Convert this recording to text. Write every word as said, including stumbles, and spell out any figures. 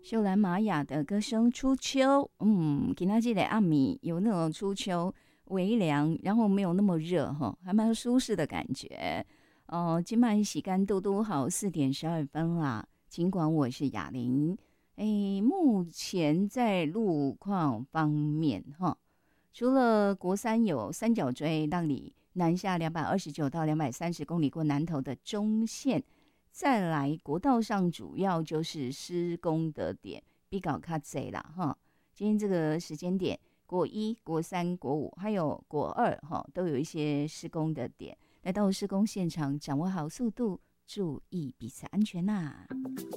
秀兰玛雅的歌声《初秋》，嗯，给他记得阿米有那种初秋微凉，然后没有那么热哈，还蛮舒适的感觉。哦，今晚洗干豆都好，四点十二分啦。尽管我是哑铃，哎，目前在路况方面哈，除了国三有三角锥让你南下两百二十九到两百三十公里过南投的中线。再来，国道上主要就是施工的点，比较卡贼啦哈。今天这个时间点，国一、国三、国五还有国二哈，都有一些施工的点。来到施工现场，掌握好速度，注意彼此安全呐、啊。